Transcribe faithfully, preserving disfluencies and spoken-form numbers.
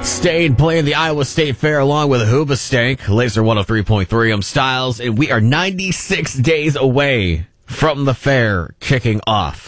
Stayed playing the Iowa State Fair along with Hoobastank. Laser one oh three point three. I'm Styles, and we are ninety-six days away from the fair kicking off.